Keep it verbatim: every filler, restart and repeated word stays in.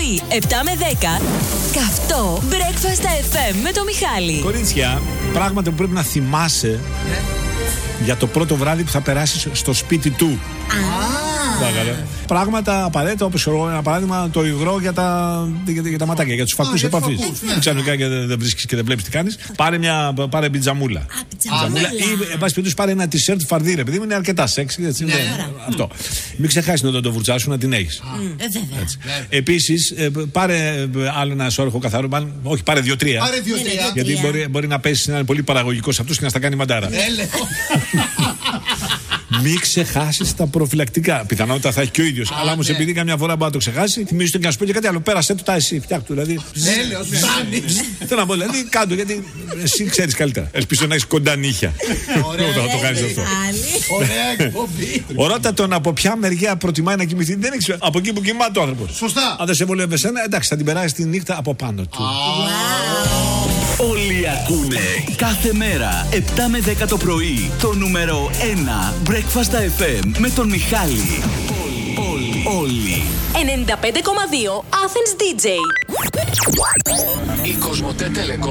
πρωί, επτά με δέκα, καυτό Breakfast εφ εμ με το Μιχάλη. Κορίτσια, πράγματα που πρέπει να θυμάσαι για το πρώτο βράδυ που θα περάσεις στο σπίτι του. Πράγματα απαραίτητα, όπως ένα παράδειγμα, το υγρό για τα, για, για τα ματάκια, για τους φακούς επαφής. Ναι. Ξαφνικά και δεν βρίσκεις και δεν βλέπεις τι κάνεις. Πάρε μια πάρε πιτζαμούλα. Α, πιτζαμούλα. Ή, εν πάση περιπτώσει, πάρε ένα t-shirt φαρδί, ρε παιδί μου, είναι αρκετά σεξ. Ναι, ναι. Αυτό. Μην ξεχάσεις να το βουρτσά σου να την έχεις. Επίσης, πάρε άλλο ένα σόρχο καθαρό. Όχι, πάρε δύο-τρία. Γιατί μπορεί, μπορεί να πέσει να είναι πολύ παραγωγικός αυτός και να στα κάνει μαντάρα. Μην ξεχάσεις τα προφυλακτικά. Πιθανότητα θα έχει και ο ίδιος. Αλλά όμως επειδή καμιά φορά μπορεί να το ξεχάσει, θυμίζεις το και να σου πω και κάτι άλλο. Πέρασε το τα εσύ, φτιάκτου. Δηλαδή. Θέλω να πω, δηλαδή κάτω γιατί εσύ ξέρεις καλύτερα. Ελπίζω να έχεις κοντά νύχια. Ωραία, θα το κάνεις αυτό. Ωραία εκπομπή. Ρώτα τον από ποια μεριά προτιμάει να κοιμηθεί. Δεν έχεις από εκεί που κοιμάται ο άνθρωπος. Σωστά. Αν δεν σε βολεύει εσένα, εντάξει, θα την περάσει τη νύχτα από πάνω του. Όλοι ακούνε κάθε μέρα επτά με δέκα το πρωί το νούμερο ένα Breakfast εφ εμ με τον Μιχάλη. Όλοι, όλοι. ενενήντα πέντε κόμμα δύο Athens ντι τζέι. Η Κοσμοτέ Telecom